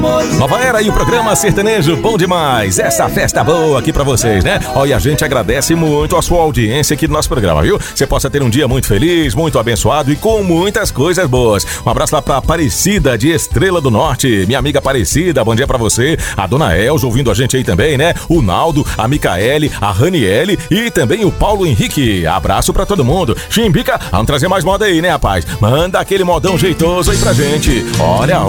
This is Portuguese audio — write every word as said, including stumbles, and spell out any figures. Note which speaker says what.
Speaker 1: Nova Era e o programa Sertanejo Bom Demais. Essa festa boa aqui pra vocês, né? Olha, a gente agradece muito a sua audiência aqui do nosso programa, viu? Você possa ter um dia muito feliz, muito abençoado e com muitas coisas boas. Um abraço lá pra Aparecida de Estrela do Norte. Minha amiga Aparecida, bom dia pra você. A dona Elza ouvindo a gente aí também, né? O Naldo, a Micaele, a Raniele e também o Paulo Henrique. Abraço pra todo mundo. Chimbica, vamos trazer mais moda aí, né, rapaz? Manda aquele modão jeitoso aí pra gente. Olha,